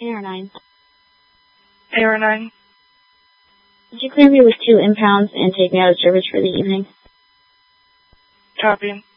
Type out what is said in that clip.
AR9. AR9. Would you clear me with 2 impounds and take me out of service for the evening? Copy.